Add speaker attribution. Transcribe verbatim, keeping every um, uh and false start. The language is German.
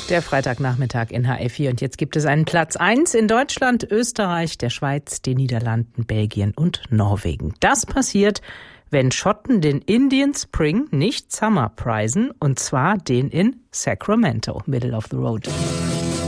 Speaker 1: Der Freitagnachmittag in H F vier und jetzt gibt es einen Platz eins in Deutschland, Österreich, der Schweiz, den Niederlanden, Belgien und Norwegen. Das passiert, wenn Schotten den Indian Spring nicht Summer preisen, und zwar den in Sacramento, Middle of the Road.